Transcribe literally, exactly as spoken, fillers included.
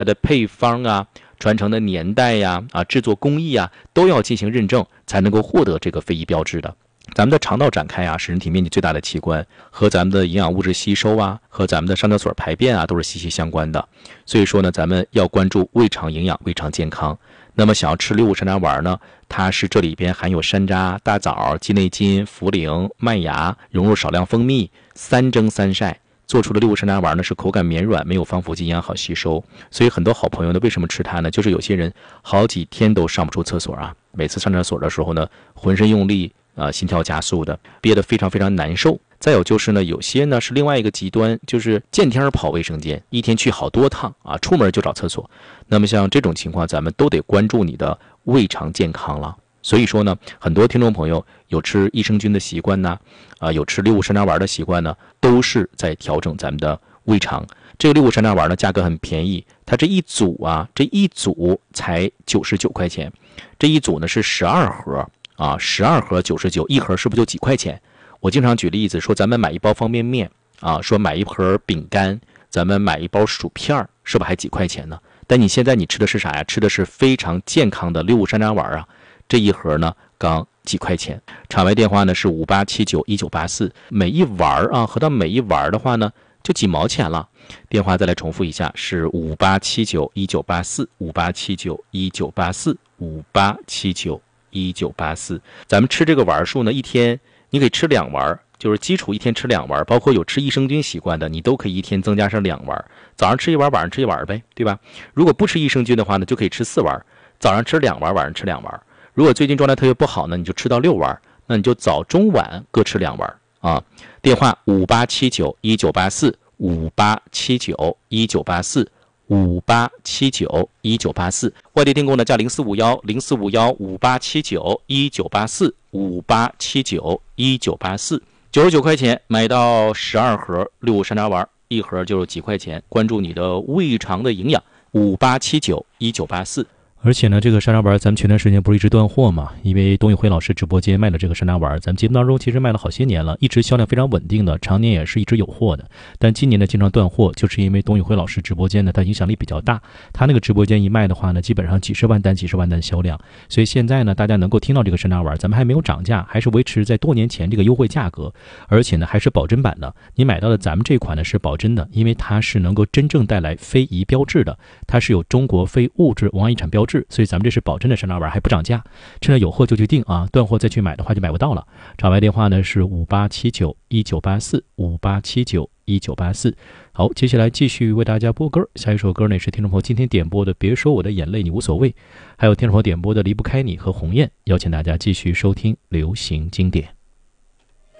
它的配方啊、传承的年代呀、啊、制作工艺啊，都要进行认证，才能够获得这个非遗标志的。咱们的肠道展开啊，是人体面积最大的器官，和咱们的营养物质吸收啊，和咱们的上厕所排便啊，都是息息相关的。所以说呢，咱们要关注胃肠营养、胃肠健康。那么想要吃六物山楂丸呢，它是这里边含有山楂、大枣、鸡内金、茯苓、麦芽，融入少量蜂蜜，三蒸三晒做出的六物山楂丸呢，是口感绵软，没有防腐剂，营养好吸收。所以很多好朋友呢，为什么吃它呢？就是有些人好几天都上不出厕所啊，每次上厕所的时候呢，浑身用力啊、呃，心跳加速的，憋得非常非常难受。再有就是呢，有些呢是另外一个极端，就是见天跑卫生间，一天去好多趟啊，出门就找厕所。那么像这种情况，咱们都得关注你的胃肠健康了。所以说呢，很多听众朋友有吃益生菌的习惯呢，啊、呃，有吃六物山楂丸的习惯呢，都是在调整咱们的胃肠。这个六物山楂丸呢，价格很便宜，它这一组啊，这一组才九十九块钱，这一组呢是十二盒啊，十二盒九十九，一盒是不是就几块钱？我经常举例子说，咱们买一包方便面啊，说买一盒饼干，咱们买一包薯片，是不是还几块钱呢？但你现在你吃的是啥呀？吃的是非常健康的六物山楂丸啊，这一盒呢刚几块钱。场外电话呢是五八七九一九八四，每一丸啊，合到每一丸的话呢就几毛钱了。电话再来重复一下，是五八七九一九八四，五八七九一九八四，五八七九一九八四。咱们吃这个丸数呢，一天你可以吃两丸，就是基础一天吃两丸，包括有吃益生菌习惯的，你都可以一天增加上两丸，早上吃一丸，晚上吃一丸呗，对吧？如果不吃益生菌的话呢，就可以吃四丸，早上吃两丸，晚上吃两丸。如果最近状态特别不好呢，你就吃到六丸，那你就早中晚各吃两丸啊。电话五八七九一九八四，五八七九一九八四，五八七九一九八四。外地订购呢加零四五幺零四五幺五八七九一九八四，五八七九一九八四。九十九块钱买到十二盒六物山楂丸，一盒就是几块钱。关注你的胃肠的营养，五八七九一九八四。而且呢，这个山楂丸咱们前段时间不是一直断货嘛？因为董宇辉老师直播间卖的这个山楂丸，咱们节目当中其实卖了好些年了，一直销量非常稳定的，常年也是一直有货的。但今年呢，经常断货，就是因为董宇辉老师直播间呢，它影响力比较大，他那个直播间一卖的话呢，基本上几十万单、几十万单销量。所以现在呢，大家能够听到这个山楂丸，咱们还没有涨价，还是维持在多年前这个优惠价格，而且呢，还是保真版的。你买到的咱们这款呢是保真的，因为它是能够真正带来非遗标志的，它是有中国非物质文化遗产标志。所以咱们这是保真的山楂丸，还不涨价，趁着有货就去订啊，断货再去买的话就买不到了。场外电话呢是五八七九一九八四，五八七九一九八四。好，接下来继续为大家播歌，下一首歌呢是听众朋友今天点播的《别说我的眼泪你无所谓》，还有听众朋友点播的《离不开你》和《鸿雁》，邀请大家继续收听流行经典。